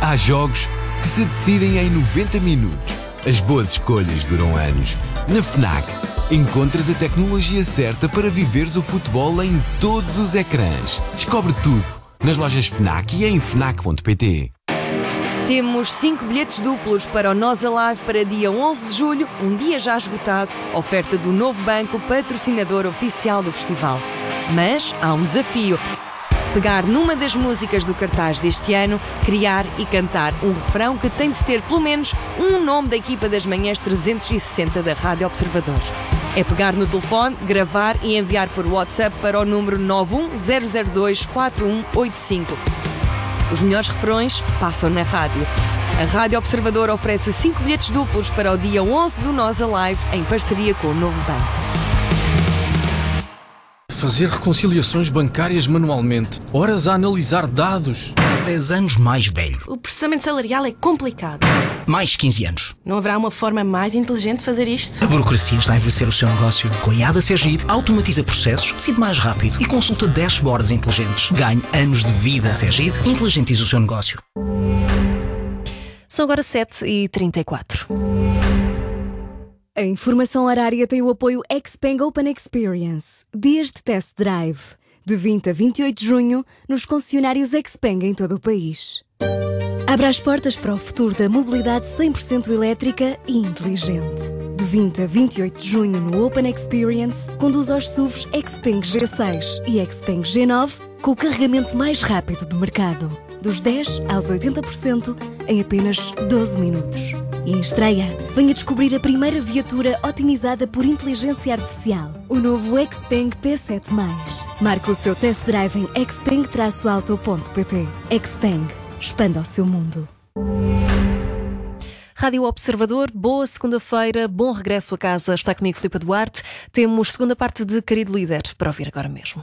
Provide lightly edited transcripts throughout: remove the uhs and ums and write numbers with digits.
Há jogos que se decidem em 90 minutos. As boas escolhas duram anos. Na FNAC, encontras a tecnologia certa para viveres o futebol em todos os ecrãs. Descobre tudo nas lojas FNAC e em FNAC.pt. Temos 5 bilhetes duplos para o Nós Alive para dia 11 de julho, um dia já esgotado, oferta do Novo Banco, patrocinador oficial do festival. Mas há um desafio: pegar numa das músicas do cartaz deste ano, criar e cantar um refrão que tem de ter pelo menos um nome da equipa das manhãs 360 da Rádio Observador. É pegar no telefone, gravar e enviar por WhatsApp para o número 910024185. Os melhores refrões passam na rádio. A Rádio Observador oferece 5 bilhetes duplos para o dia 11 do Nós Alive, em parceria com o Novo Banco. Fazer reconciliações bancárias manualmente, horas a analisar dados. 10 anos mais velho. O processamento salarial é complicado. Mais 15 anos. Não haverá uma forma mais inteligente de fazer isto? A burocracia está a envelhecer o seu negócio. Com a IADA Sergide, automatiza processos, decide mais rápido e consulta dashboards inteligentes. Ganhe anos de vida. Sergide, inteligentiza o seu negócio. São agora 7h34. A informação horária tem o apoio Xpeng Open Experience. Dias de test drive. De 20 a 28 de junho, nos concessionários Xpeng em todo o país. Abra as portas para o futuro da mobilidade 100% elétrica e inteligente. De 20 a 28 de junho no Open Experience, conduz aos SUVs Xpeng G6 e Xpeng G9 com o carregamento mais rápido do mercado. Dos 10% aos 80% em apenas 12 minutos. E em estreia, venha descobrir a primeira viatura otimizada por inteligência artificial. O novo Xpeng P7+. Marque o seu test drive em xpeng-auto.pt. Xpeng. Expanda o seu mundo. Rádio Observador, boa segunda-feira, bom regresso a casa. Está comigo Filipe Duarte. Temos segunda parte de Querido Líder para ouvir agora mesmo.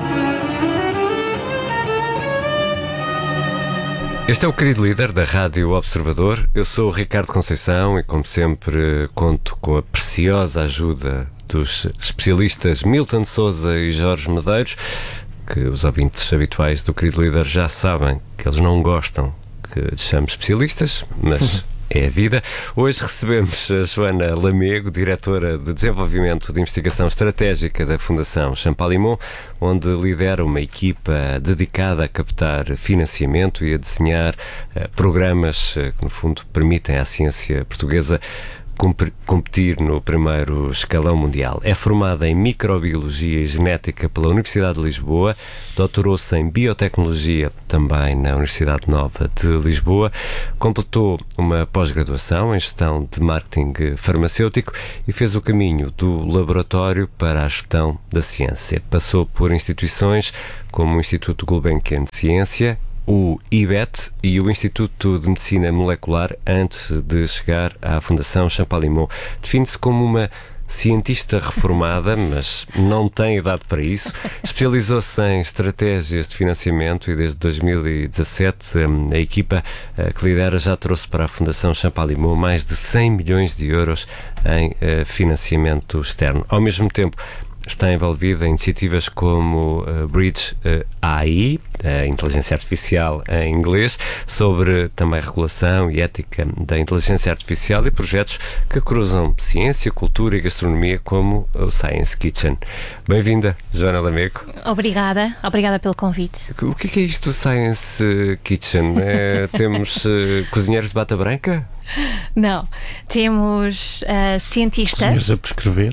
Este é o Querido Líder da Rádio Observador. Eu sou o Ricardo Conceição e, como sempre, conto com a preciosa ajuda dos especialistas Milton Sousa e Jorge Medeiros, que os ouvintes habituais do Querido Líder já sabem que eles não gostam que lhes chame especialistas, mas é a vida. Hoje recebemos a Joana Lamego, diretora de Desenvolvimento de Investigação Estratégica da Fundação Champalimau, onde lidera uma equipa dedicada a captar financiamento e a desenhar programas que, no fundo, permitem à ciência portuguesa competir no primeiro escalão mundial. É formada em Microbiologia e Genética pela Universidade de Lisboa, doutorou-se em Biotecnologia também na Universidade Nova de Lisboa, completou uma pós-graduação em Gestão de Marketing Farmacêutico e fez o caminho do laboratório para a gestão da ciência. Passou por instituições como o Instituto Gulbenkian de Ciência, o IBET e o Instituto de Medicina Molecular, antes de chegar à Fundação Champalimau. Define-se como uma cientista reformada, mas não tem idade para isso. Especializou-se em estratégias de financiamento e desde 2017 a equipa que lidera já trouxe para a Fundação Champalimau mais de 100 milhões de euros em financiamento externo. Ao mesmo tempo, está envolvida em iniciativas como Bridge AI, a inteligência artificial em inglês, sobre também regulação e ética da inteligência artificial e projetos que cruzam ciência, cultura e gastronomia, como o Science Kitchen. Bem-vinda, Joana Lamego. Obrigada pelo convite. O que é isto do Science Kitchen? Temos cozinheiros de bata branca? Não, temos cientistas. Cozinheiros a prescrever.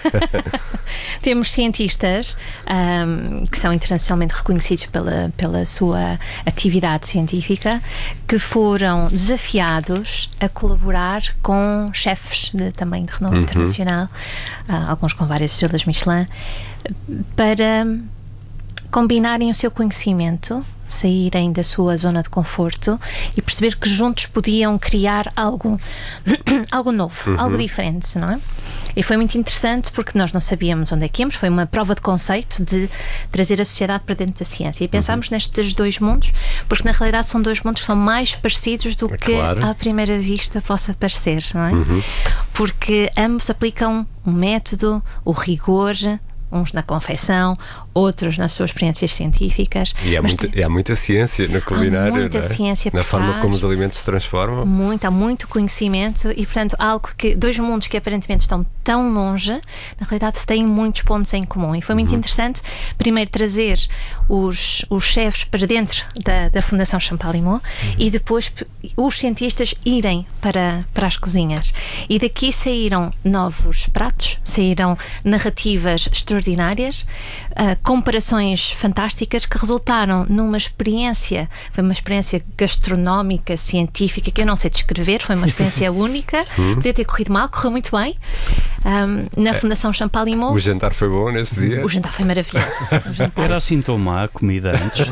Temos cientistas que são internacionalmente reconhecidos pela sua atividade científica, que foram desafiados a colaborar com chefes também de renome internacional, alguns com várias estrelas Michelin, para combinarem o seu conhecimento, saírem da sua zona de conforto e perceber que juntos podiam criar algo novo, algo diferente, não é? E foi muito interessante porque nós não sabíamos onde é que íamos. Foi uma prova de conceito de trazer a sociedade para dentro da ciência e pensámos nestes dois mundos, porque na realidade são dois mundos que são mais parecidos do que à primeira vista possa parecer, não é? Porque ambos aplicam um método, o rigor, uns na confecção, outros nas suas experiências científicas. E há muita ciência na culinária, muita não é? ciência por na forma trás. como os alimentos se transformam. Há muito conhecimento e, portanto, dois mundos que aparentemente estão tão longe, na realidade têm muitos pontos em comum. E foi muito interessante, primeiro, trazer os chefes para dentro da Fundação Champalimaud e depois os cientistas irem para as cozinhas. E daqui saíram novos pratos, saíram narrativas extraordinárias, comparações fantásticas que resultaram numa experiência, foi uma experiência gastronómica, científica, que eu não sei descrever, foi uma experiência única, podia ter corrido mal, correu muito bem, na Fundação Champalimaud. O jantar foi bom nesse dia? O jantar foi maravilhoso. Era assim tão má a comida antes?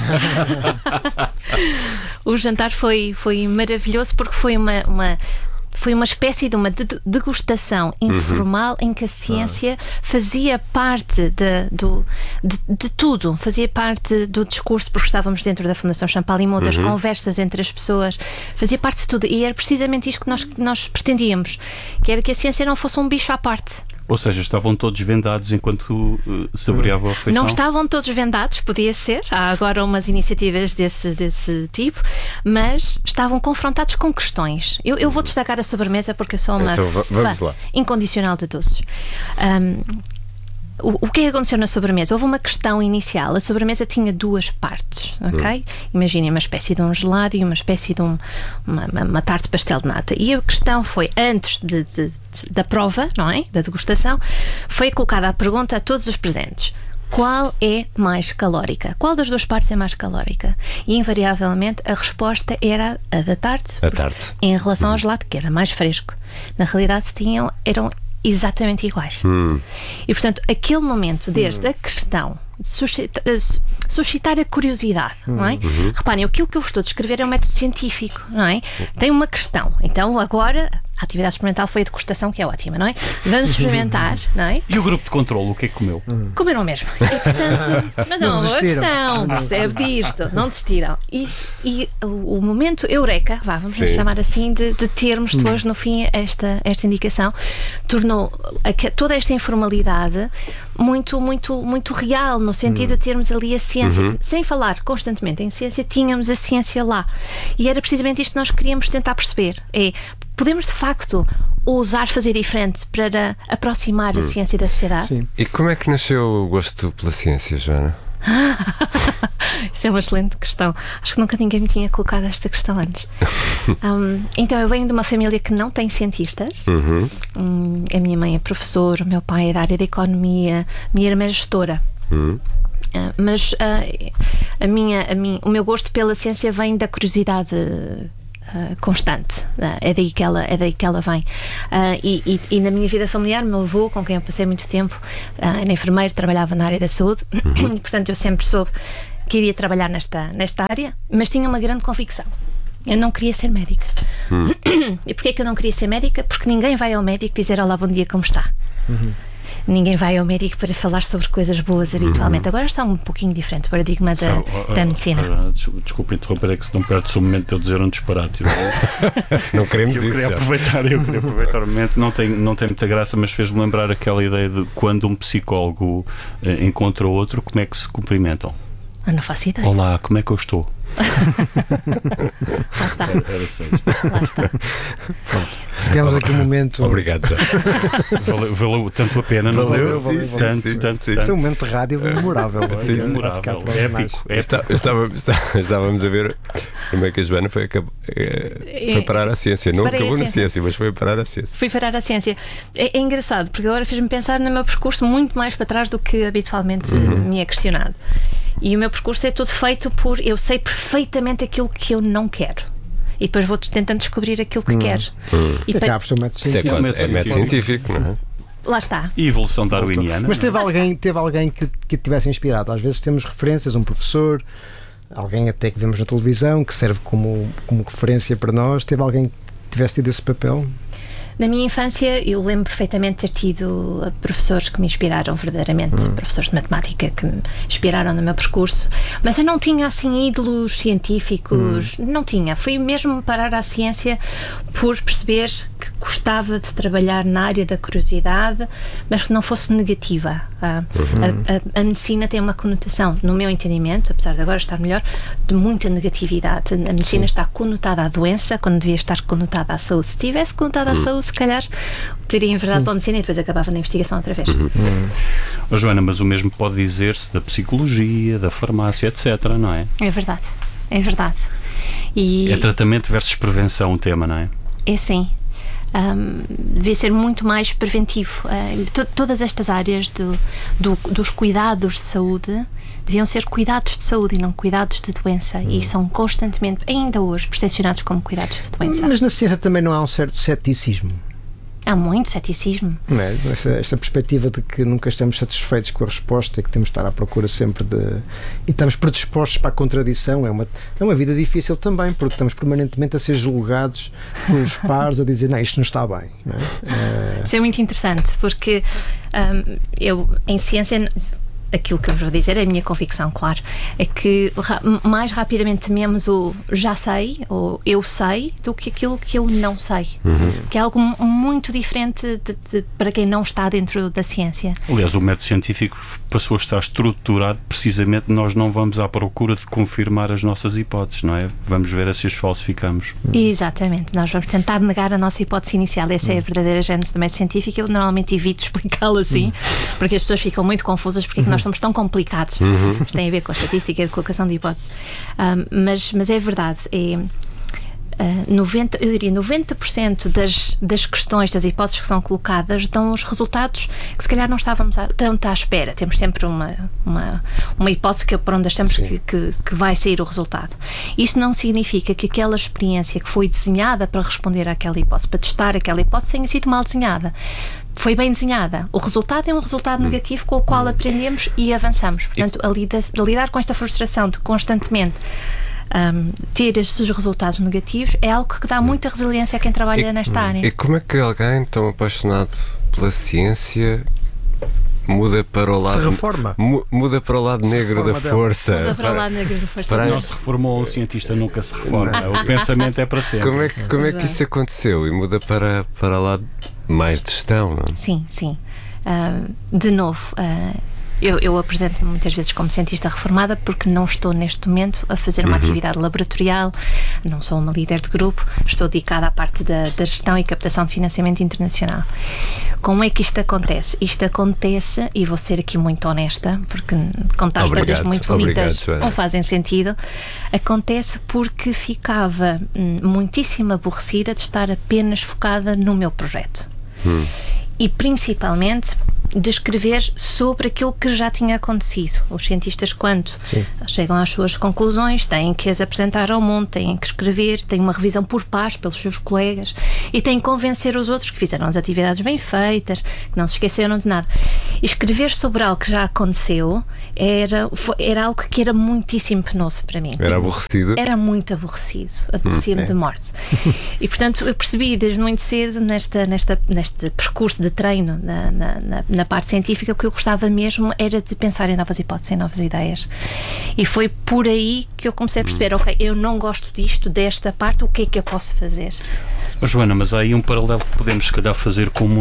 O jantar foi maravilhoso porque foi uma espécie de uma degustação informal em que a ciência fazia parte de tudo, fazia parte do discurso, porque estávamos dentro da Fundação Champalimaud, das conversas entre as pessoas, fazia parte de tudo, e era precisamente isto que nós pretendíamos, que era que a ciência não fosse um bicho à parte. Ou seja, estavam todos vendados enquanto saboreavam a refeição? Não estavam todos vendados, podia ser. Há agora umas iniciativas desse tipo, mas estavam confrontados com questões. Eu vou destacar a sobremesa porque eu sou uma fã incondicional de doces. O que é que aconteceu na sobremesa? Houve uma questão inicial. A sobremesa tinha duas partes, ok? Imaginem uma espécie de um gelado e uma espécie de uma tarte de pastel de nata. E a questão foi, antes da prova, não é? Da degustação, foi colocada a pergunta a todos os presentes: qual é mais calórica? Qual das duas partes é mais calórica? E invariavelmente a resposta era a da tarte. A tarte. Em relação ao gelado, que era mais fresco. Na realidade eram exatamente iguais. E portanto, aquele momento, desde a questão de suscitar a curiosidade, não é? Reparem, aquilo que eu estou a descrever é um método científico, não é? Tem uma questão, então agora a atividade experimental foi a degustação, que é ótima, não é? Vamos experimentar, não é? E o grupo de controle, o que é que comeu? Comeram mesmo. E, portanto, mas é uma boa questão, percebe disto, não desistiram. E o momento eureka, vamos chamar assim, de termos depois no fim esta indicação, tornou toda esta informalidade muito real, no sentido de termos ali a ciência, sem falar constantemente em ciência, tínhamos a ciência lá. E era precisamente isto que nós queríamos tentar perceber. Podemos de facto ousar fazer diferente para aproximar a ciência da sociedade? Sim. E como é que nasceu o gosto pela ciência, Joana? Isso é uma excelente questão. Acho que nunca ninguém me tinha colocado esta questão antes. Então, eu venho de uma família que não tem cientistas. A minha mãe é professora, o meu pai é da área da economia, a minha irmã é gestora. Mas o meu gosto pela ciência vem da curiosidade constante, é daí que ela vem, e na minha vida familiar, meu avô, com quem eu passei muito tempo, era enfermeiro, trabalhava na área da saúde, e portanto eu sempre soube que iria trabalhar nesta área, mas tinha uma grande convicção: eu não queria ser médica. E porquê é que eu não queria ser médica? Porque ninguém vai ao médico dizer olá, bom dia, como está? Ninguém vai ao médico para falar sobre coisas boas habitualmente. Agora está um pouquino diferente o paradigma da medicina. Desculpe interromper, é que se não perde-se o momento de eu dizer um disparate. Não queremos isso. Eu queria aproveitar o momento. Não tem muita graça, mas fez-me lembrar aquela ideia de quando um psicólogo encontra outro, como é que se cumprimentam? Não faço ideia. Olá, como é que eu estou? Lá está. Era sexta. Lá está. Temos aqui um momento. Obrigado, João. Valeu tanto a pena. Valeu. Tanto. Este é um momento de rádio memorável. Memorável. Épico. Estávamos a ver como é que a Joana foi parar à ciência. Não acabou na ciência, mas foi parar à ciência. Fui parar à ciência. É engraçado, porque agora fez-me pensar no meu percurso muito mais para trás do que habitualmente me é questionado. E o meu percurso é todo feito por eu sei perfeitamente aquilo que eu não quero. E depois vou tentando descobrir aquilo que quero. E acaba por ser um método científico. É método científico, não é? Lá está. E evolução darwiniana. Mas teve alguém que tivesse inspirado. Às vezes temos referências, um professor, alguém até que vemos na televisão, que serve como referência para nós. Teve alguém que tivesse tido esse papel? Na minha infância, eu lembro perfeitamente de ter tido professores que me inspiraram verdadeiramente, professores de matemática que me inspiraram no meu percurso, mas eu não tinha assim ídolos científicos, não tinha. Fui mesmo parar à ciência por perceber que gostava de trabalhar na área da curiosidade, mas que não fosse negativa. A medicina tem uma conotação, no meu entendimento, apesar de agora estar melhor, de muita negatividade. A medicina está conotada à doença, quando devia estar conotada à saúde. Se estivesse conotada à saúde, se calhar teria enverdado para a medicina e depois acabava na investigação outra vez. Joana, mas o mesmo pode dizer-se da psicologia, da farmácia, etc., não é? É verdade, é verdade. E é tratamento versus prevenção o tema, não é? é sim. Devia ser muito mais preventivo. Todas estas áreas dos cuidados de saúde deviam ser cuidados de saúde e não cuidados de doença, e são constantemente, ainda hoje, percepcionados como cuidados de doença. Mas na ciência também não há um certo ceticismo? Há muito ceticismo. Não é? Esta perspectiva de que nunca estamos satisfeitos com a resposta e que temos de estar à procura sempre e estamos predispostos para a contradição. É uma vida difícil também, porque estamos permanentemente a ser julgados pelos pares, a dizer, não, isto não está bem. Não é? Isso é muito interessante, porque eu, em ciência, aquilo que eu vos vou dizer, é a minha convicção, claro, é que mais rapidamente tememos o já sei, ou eu sei, do que aquilo que eu não sei. Que é algo muito diferente para quem não está dentro da ciência. Aliás, o método científico passou a estar estruturado, precisamente, nós não vamos à procura de confirmar as nossas hipóteses, não é? Vamos ver se as falsificamos. Exatamente, nós vamos tentar negar a nossa hipótese inicial. Essa é a verdadeira gênese do método científico. Eu normalmente evito explicá-lo assim, porque as pessoas ficam muito confusas porque é que nós somos tão complicados. Isto tem a ver com a estatística e a colocação de hipóteses. Mas é verdade, eu diria 90% das questões, das hipóteses que são colocadas, dão os resultados que se calhar não estávamos tanto à espera. Temos sempre uma hipótese por onde achamos que vai sair o resultado. Isso não significa que aquela experiência que foi desenhada para responder àquela hipótese, para testar aquela hipótese, tenha sido mal desenhada. Foi bem desenhada. O resultado é um resultado negativo com o qual aprendemos e avançamos. Portanto, a lidar com esta frustração de constantemente ter esses resultados negativos é algo que dá muita resiliência a quem trabalha nesta área. E como é que alguém tão apaixonado pela ciência muda para o lado... Se reforma. Muda para o lado negro da força. Muda para o lado negro da força. Não se reformou, um cientista nunca se reforma. O pensamento é para sempre. Como é que isso aconteceu? E muda para o lado mais de gestão, não é? Sim. De novo, eu apresento-me muitas vezes como cientista reformada porque não estou neste momento a fazer uma atividade laboratorial, não sou uma líder de grupo, estou dedicada à parte da gestão e captação de financiamento internacional. Como é que isto acontece? Isto acontece, e vou ser aqui muito honesta, porque contar histórias muito bonitas não fazem sentido, acontece porque ficava muitíssimo aborrecida de estar apenas focada no meu projeto. E principalmente de escrever sobre aquilo que já tinha acontecido. Os cientistas, quando chegam às suas conclusões, têm que as apresentar ao mundo, têm que escrever, têm uma revisão por pares pelos seus colegas e têm que convencer os outros que fizeram as atividades bem feitas, que não se esqueceram de nada. E escrever sobre algo que já aconteceu era algo que era muitíssimo penoso para mim. Era aborrecido? Era muito aborrecido. Aborrecia-me de morte. E, portanto, eu percebi desde muito cedo neste percurso de treino na parte científica, o que eu gostava mesmo era de pensar em novas hipóteses, em novas ideias. E foi por aí que eu comecei a perceber, ok, eu não gosto desta parte, o que é que eu posso fazer? Joana, mas há aí um paralelo que podemos se calhar fazer com o mundo